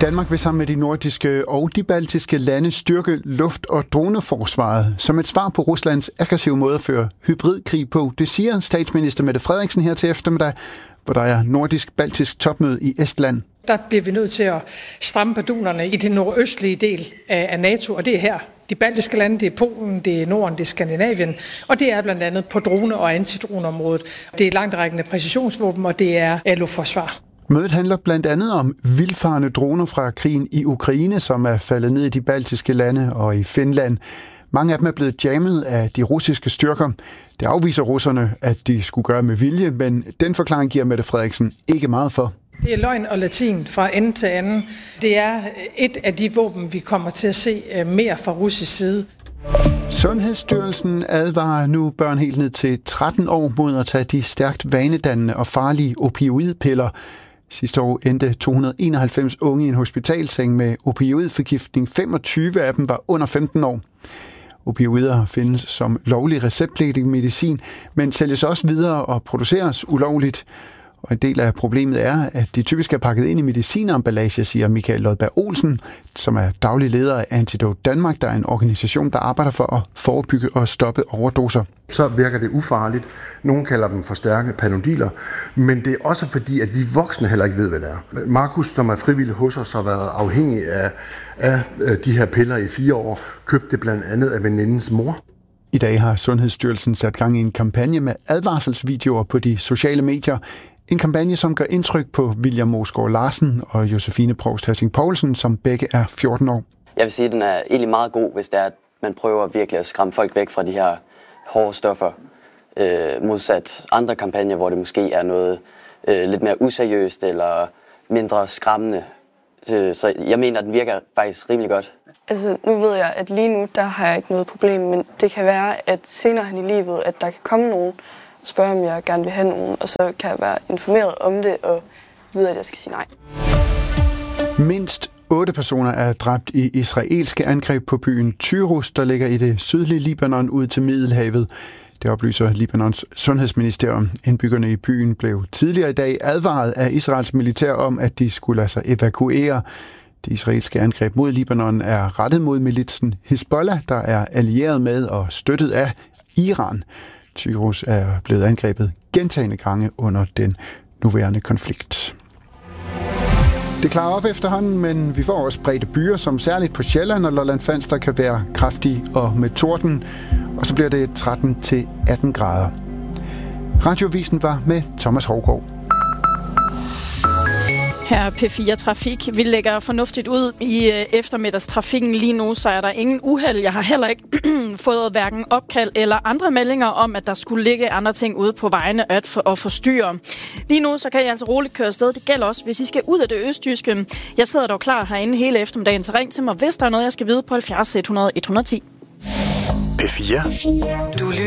Danmark vil sammen med de nordiske og de baltiske lande styrke luft- og droneforsvaret som et svar på Ruslands aggressive måde at føre hybridkrig på. Det siger statsminister Mette Frederiksen her til eftermiddag, hvor der er nordisk-baltisk topmøde i Estland. Der bliver vi nødt til at stramme bardunerne i den nordøstlige del af NATO, og det er her. De baltiske lande, det er Polen, det er Norden, det er Skandinavien, og det er blandt andet på drone- og antidroneområdet. Det er langtrækkende præcisionsvåben, og det er luftforsvar. Mødet handler blandt andet om vildfarne droner fra krigen i Ukraine, som er faldet ned i de baltiske lande og i Finland. Mange af dem er blevet jammet af de russiske styrker. Det afviser russerne, at de skulle gøre med vilje, men den forklaring giver Mette Frederiksen ikke meget for. Det er løgn og latin fra ende til anden. Det er et af de våben, vi kommer til at se mere fra russisk side. Sundhedsstyrelsen advarer nu børn helt ned til 13 år mod at tage de stærkt vanedannende og farlige opioidpiller. Sidste år endte 291 unge i en hospitalseng med opioidforgiftning. 25 af dem var under 15 år. Opioider findes som lovlig receptpligtig medicin, men sælges også videre og produceres ulovligt. Og en del af problemet er, at de typisk er pakket ind i medicinemballage, siger Michael Lodberg Olsen, som er daglig leder af Antidote Danmark, der er en organisation, der arbejder for at forebygge og stoppe overdoser. Så virker det ufarligt. Nogle kalder dem for stærke panodiler, men det er også fordi, at vi voksne heller ikke ved, hvad det er. Markus, som er frivillig hos os, har været afhængig af de her piller i 4 år, købte det blandt andet af venindens mor. I dag har Sundhedsstyrelsen sat gang i en kampagne med advarselsvideoer på de sociale medier. En kampagne, som gør indtryk på William Mosgaard Larsen og Josefine Provst Hassing Poulsen, som begge er 14 år. Jeg vil sige, at den er egentlig meget god, hvis det er, at man prøver virkelig at skræmme folk væk fra de her hårde stoffer. Modsat andre kampagner, hvor det måske er noget lidt mere useriøst eller mindre skræmmende. Så jeg mener, at den virker faktisk rimelig godt. Altså, nu ved jeg, at lige nu, der har jeg ikke noget problem, men det kan være, at senere hen i livet, at der kan komme nogen og spørge, om jeg gerne vil have nogen, og så kan jeg være informeret om det og vide, at jeg skal sige nej. Mindst 8 personer er dræbt i israelske angreb på byen Tyrus, der ligger i det sydlige Libanon ud til Middelhavet. Det oplyser Libanons sundhedsministerium. Indbyggerne i byen blev tidligere i dag advaret af Israels militær om, at de skulle lade sig evakuere. Det israelske angreb mod Libanon er rettet mod militsen Hezbollah, der er allieret med og støttet af Iran. Tyrus er blevet angrebet gentagne gange under den nuværende konflikt. Det klarer op efterhånden, men vi får også spredte byer, som særligt på Sjælland og Lolland Falster kan være kraftige og med torden. Og så bliver det 13-18 grader. Radiovisen var med Thomas Hovgaard. Her P4 Trafik. Vi lægger fornuftigt ud i eftermiddagstrafikken lige nu, så er der ingen uheld. Jeg har heller ikke fået hverken opkald eller andre meldinger om, at der skulle ligge andre ting ude på vejene at forstyrre. Lige nu så kan jeg altså roligt køre afsted. Det gælder også, hvis I skal ud af det østjyske. Jeg sidder dog klar herinde hele eftermiddagen, så ring til mig, hvis der er noget, jeg skal vide på 70 100 110. P4.